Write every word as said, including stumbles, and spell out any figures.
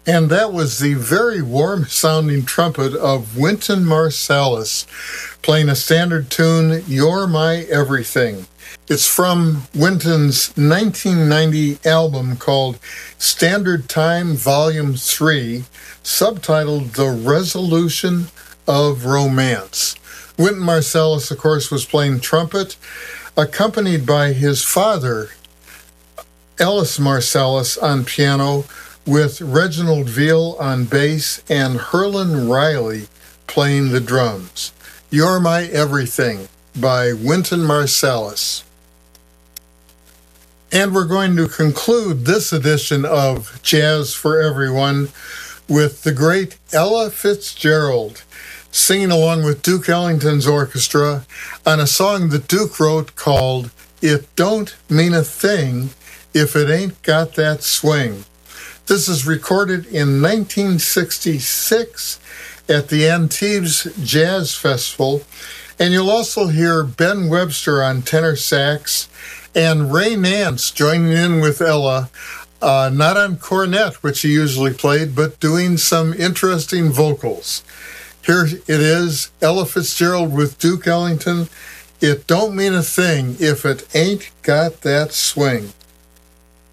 And that was the very warm-sounding trumpet of Wynton Marsalis playing a standard tune, You're My Everything. It's from Wynton's nineteen ninety album called Standard Time Volume three, subtitled The Resolution of Romance. Wynton Marsalis, of course, was playing trumpet, accompanied by his father, Ellis Marsalis, on piano, with Reginald Veal on bass and Herlin Riley playing the drums. You're My Everything by Wynton Marsalis. And we're going to conclude this edition of Jazz for Everyone with the great Ella Fitzgerald singing along with Duke Ellington's orchestra on a song that Duke wrote called It Don't Mean a Thing If It Ain't Got That Swing. This is recorded in nineteen sixty-six at the Antibes Jazz Festival, and you'll also hear Ben Webster on tenor sax and Ray Nance joining in with Ella, uh, not on cornet, which he usually played, but doing some interesting vocals. Here it is, Ella Fitzgerald with Duke Ellington. It don't mean a thing if it ain't got that swing.